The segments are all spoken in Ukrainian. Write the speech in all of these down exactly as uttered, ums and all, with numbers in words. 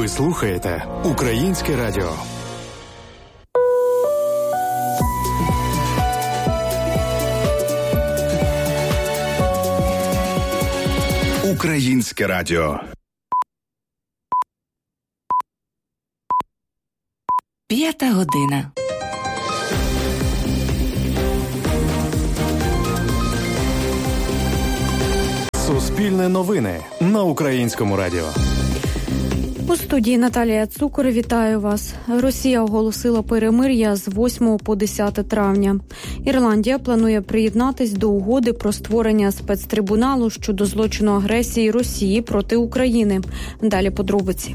слухаєте Українське радіо. Українське радіо. П'ята година. Суспільне новини на Українському радіо. У студії Наталія Цукор, вітаю вас. Росія оголосила перемир'я з восьмого по десяте травня. Ірландія планує приєднатись до угоди про створення спецтрибуналу щодо злочину агресії Росії проти України. Далі подробиці.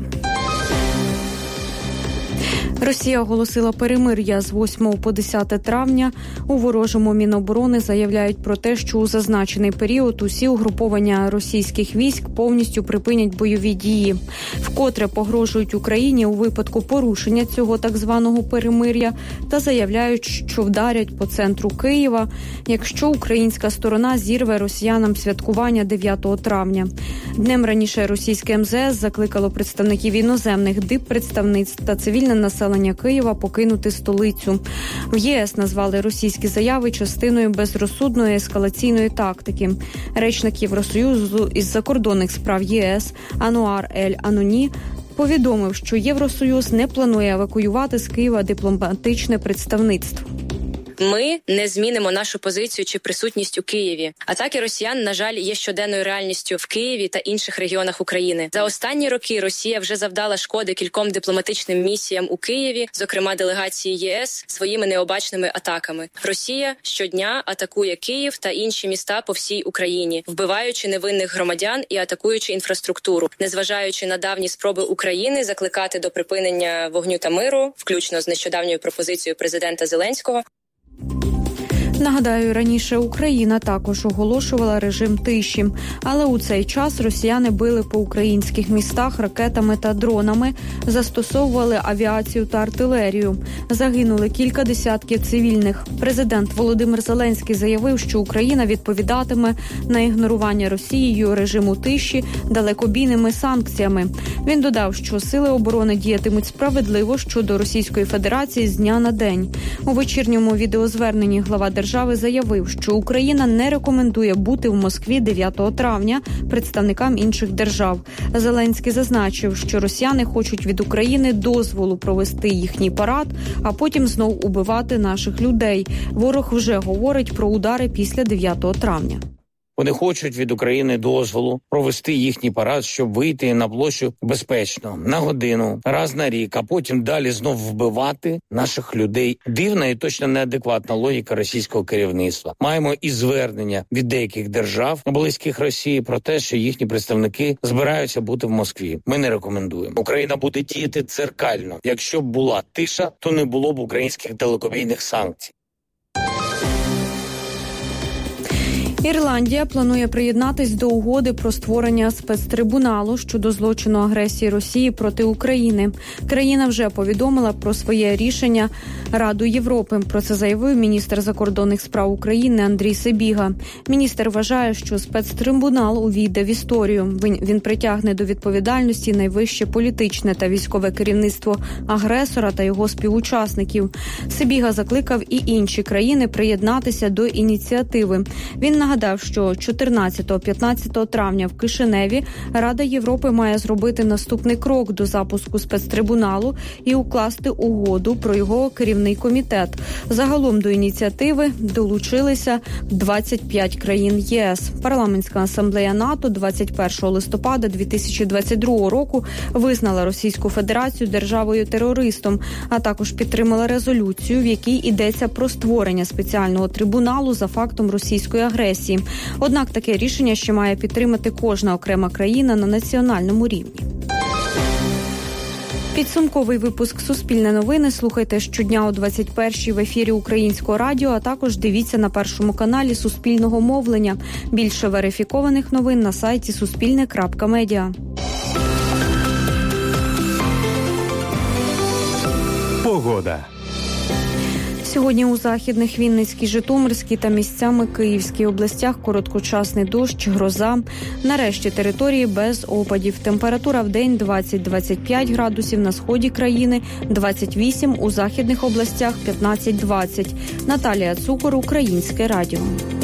Росія оголосила перемир'я з восьмого по десяте травня. У ворожому Міноборони заявляють про те, що у зазначений період усі угруповання російських військ повністю припинять бойові дії. Вкотре погрожують Україні у випадку порушення цього так званого перемир'я та заявляють, що вдарять по центру Києва, якщо українська сторона зірве росіянам святкування дев'ятого травня. Днем раніше російське ем зе ес закликало представників іноземних диппредставництв та цивільне населення Києва покинути столицю. В є ес назвали російські заяви частиною безрозсудної ескалаційної тактики. Речник Євросоюзу із закордонних справ є ес Ануар Ель-Аноні повідомив, що Євросоюз не планує евакуювати з Києва дипломатичне представництво. Ми не змінимо нашу позицію чи присутність у Києві. Атаки росіян, на жаль, є щоденною реальністю в Києві та інших регіонах України. За останні роки Росія вже завдала шкоди кільком дипломатичним місіям у Києві, зокрема делегації є ес, своїми необачними атаками. Росія щодня атакує Київ та інші міста по всій Україні, вбиваючи невинних громадян і атакуючи інфраструктуру, незважаючи на давні спроби України закликати до припинення вогню та миру, включно з нещодавньою пропозицією президента Зеленського. Нагадаю, раніше Україна також оголошувала режим тиші, але у цей час росіяни били по українських містах ракетами та дронами, застосовували авіацію та артилерію. Загинули кілька десятків цивільних. Президент Володимир Зеленський заявив, що Україна відповідатиме на ігнорування Росією режиму тиші далекобійними санкціями. Він додав, що сили оборони діятимуть справедливо щодо Російської Федерації з дня на день. У вечірньому відеозверненні глава держави Держави заявив, що Україна не рекомендує бути в Москві дев'ятого травня представникам інших держав. Зеленський зазначив, що росіяни хочуть від України дозволу провести їхній парад, а потім знов убивати наших людей. Ворог вже говорить про удари після дев'ятого травня. Вони хочуть від України дозволу провести їхній парад, щоб вийти на площу безпечно, на годину, раз на рік, а потім далі знов вбивати наших людей. Дивна і точно неадекватна логіка російського керівництва. Маємо і звернення від деяких держав, близьких Росії, про те, що їхні представники збираються бути в Москві. Ми не рекомендуємо. Україна буде діяти дзеркально. Якщо б була тиша, то не було б українських далекобійних санкцій. Ірландія планує приєднатись до угоди про створення спецтрибуналу щодо злочину агресії Росії проти України. Країна вже повідомила про своє рішення Раду Європи. Про це заявив міністр закордонних справ України Андрій Сибіга. Міністр вважає, що спецтрибунал увійде в історію. Він, він притягне до відповідальності найвище політичне та військове керівництво агресора та його співучасників. Сибіга закликав і інші країни приєднатися до ініціативи. Він нагадав, Нагадав, що чотирнадцятого-п'ятнадцятого травня в Кишиневі Рада Європи має зробити наступний крок до запуску спецтрибуналу і укласти угоду про його керівний комітет. Загалом до ініціативи долучилися двадцять п'ять країн є ес. Парламентська асамблея НАТО двадцять першого листопада дві тисячі двадцять другого року визнала Російську Федерацію державою-терористом, а також підтримала резолюцію, в якій йдеться про створення спеціального трибуналу за фактом російської агресії. Однак таке рішення ще має підтримати кожна окрема країна на національному рівні. Підсумковий випуск «Суспільне новини» слухайте щодня о двадцять першій в ефірі Українського радіо, а також дивіться на першому каналі Суспільного мовлення. Більше верифікованих новин на сайті суспільне крапка медіа. Погода. Сьогодні у західних Вінницькій, Житомирській та місцями Київській областях короткочасний дощ, гроза. Нарешті території без опадів. Температура в день двадцять - двадцять п'ять градусів, на сході країни двадцять вісім, у західних областях п'ятнадцять - двадцять. Наталія Цукор, Українське радіо.